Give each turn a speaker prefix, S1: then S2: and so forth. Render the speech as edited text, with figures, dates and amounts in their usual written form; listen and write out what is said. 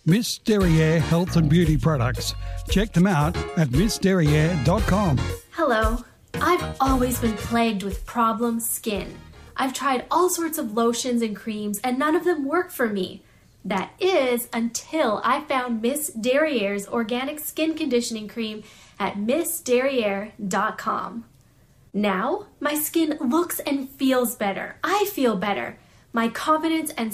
S1: Miss Derriere Health and Beauty Products. Check them out at missderriere.com.
S2: Hello. I've always been plagued with problem skin. I've tried all sorts of lotions and creams and none of them work for me. That is until I found Miss Derriere's organic skin conditioning cream at missderriere.com. Now, my skin looks and feels better. I feel better. My confidence and